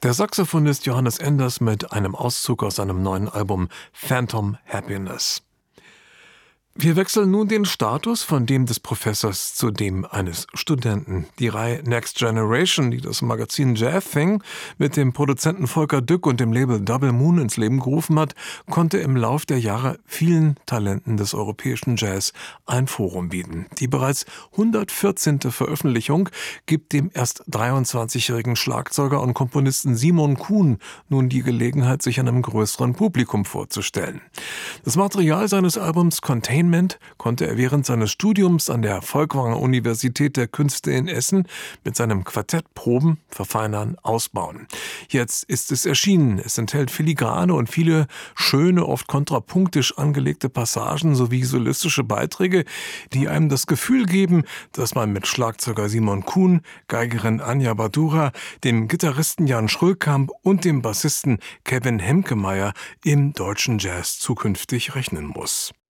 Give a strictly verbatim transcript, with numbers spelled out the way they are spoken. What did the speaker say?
Der Saxophonist Johannes Enders mit einem Auszug aus seinem neuen Album Phantom Happiness. Wir wechseln nun den Status von dem des Professors zu dem eines Studenten. Die Reihe Next Generation, die das Magazin Jazz Thing mit dem Produzenten Volker Dück und dem Label Double Moon ins Leben gerufen hat, konnte im Lauf der Jahre vielen Talenten des europäischen Jazz ein Forum bieten. Die bereits hundertvierzehnte Veröffentlichung gibt dem erst dreiundzwanzigjährigen Schlagzeuger und Komponisten Simon Kuhn nun die Gelegenheit, sich einem größeren Publikum vorzustellen. Das Material seines Albums Contain konnte er während seines Studiums an der Folkwanger Universität der Künste in Essen mit seinem Quartett proben, verfeinern, ausbauen. Jetzt ist es erschienen. Es enthält filigrane und viele schöne, oft kontrapunktisch angelegte Passagen sowie solistische Beiträge, die einem das Gefühl geben, dass man mit Schlagzeuger Simon Kuhn, Geigerin Anja Badura, dem Gitarristen Jan Schröllkamp und dem Bassisten Kevin Hemkemeyer im deutschen Jazz zukünftig rechnen muss.